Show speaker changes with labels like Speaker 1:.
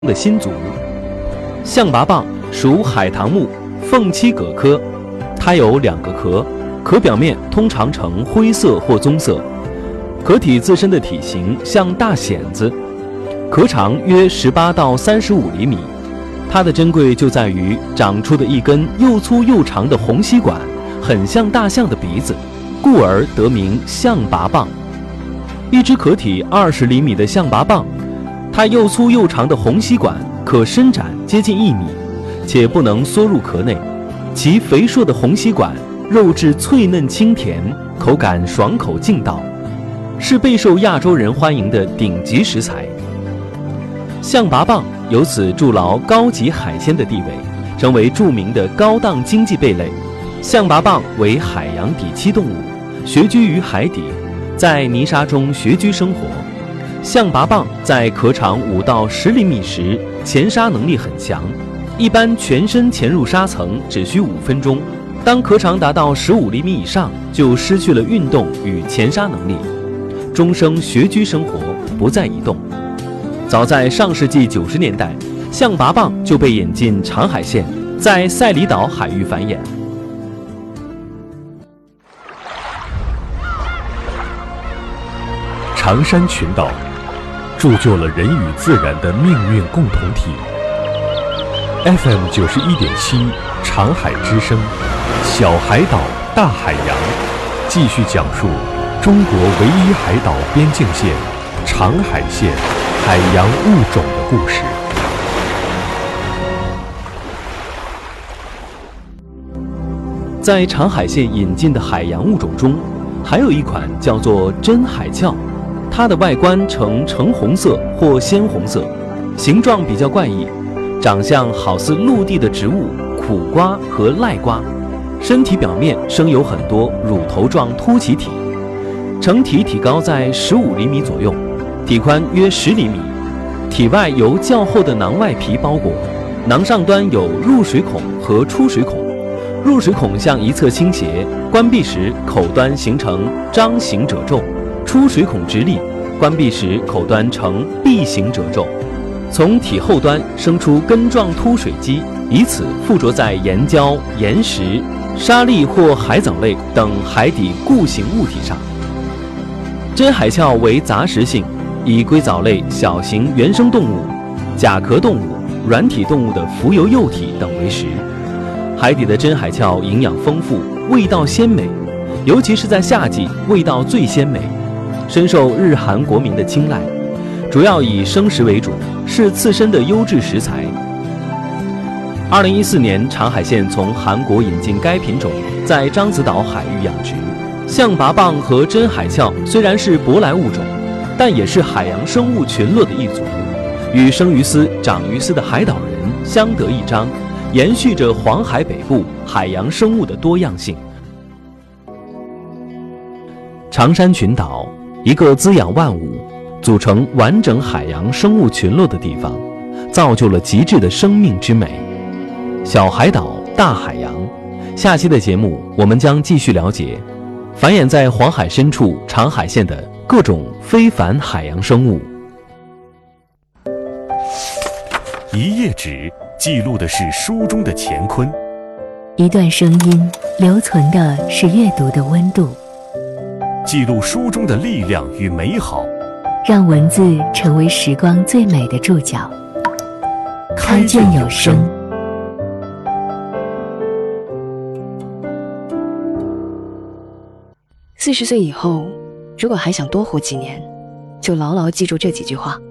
Speaker 1: 的新族。象拔蚌属海棠目凤栖蛤科，它有2个壳，壳表面通常呈灰色或棕色，壳体自身的体型像大蚬子，壳长约18到35厘米。它的珍贵就在于长出的一根又粗又长的虹吸管，很像大象的鼻子，故而得名象拔蚌。一只壳体20厘米的象拔蚌，它又粗又长的虹吸管可伸展接近1米，且不能缩入壳内。其肥硕的虹吸管肉质脆嫩清甜，口感爽口劲道，是备受亚洲人欢迎的顶级食材。象拔蚌由此筑牢高级海鲜的地位，成为著名的高档经济贝类。象拔蚌为海洋底栖动物，穴居于海底，在泥沙中穴居生活。象拔蚌在壳长5到10厘米时，潜沙能力很强，一般全身潜入沙层只需5分钟。当壳长达到15厘米以上，就失去了运动与潜沙能力，终生穴居生活，不再移动。早在上世纪90年代，象拔蚌就被引进长海县，在赛里岛海域繁衍。
Speaker 2: 长山群岛铸就了人与自然的命运共同体。FM 91.7长海之声，小海岛大海洋，继续讲述中国唯一海岛边境线长海县海洋物种的故事。
Speaker 1: 在长海县引进的海洋物种中，还有一款叫做真海鞘，它的外观呈橙红色或鲜红色，形状比较怪异，长相好似陆地的植物苦瓜和赖瓜，身体表面生有很多乳头状凸起体，成体体高在15厘米左右，体宽约10厘米，体外由较厚的囊外皮包裹，囊上端有入水孔和出水孔，入水孔向一侧倾斜，关闭时口端形成章形褶皱，出水孔直立，关闭时口端呈闭形褶皱。从体后端生出根状凸水基，以此附着在岩礁、岩石、沙砾或海藻类等海底固形物体上。真海鞘为杂食性，以硅藻类小型原生动物、甲壳动物、软体动物的浮游幼体等为食。海底的真海鞘营养丰富，味道鲜美，尤其是在夏季，味道最鲜美，深受日韩国民的青睐。主要以生食为主，是刺身的优质食材。2014年，长海县从韩国引进该品种，在獐子岛海域养殖。象拔蚌和真海鞘虽然是舶来物种，但也是海洋生物群落的一族，与生于斯、长于斯的海岛人相得益彰，延续着黄海北部海洋生物的多样性。长山群岛，一个滋养万物、组成完整海洋生物群落的地方，造就了极致的生命之美。小海岛，大海洋。下期的节目，我们将继续了解繁衍在黄海深处长海县的各种非凡海洋生物。
Speaker 2: 一页纸记录的是书中的乾坤，
Speaker 3: 一段声音留存的是阅读的温度，
Speaker 2: 记录书中的力量与美好，
Speaker 3: 让文字成为时光最美的注脚。开卷有声。
Speaker 4: 40岁以后，如果还想多活几年，就牢牢记住这几句话。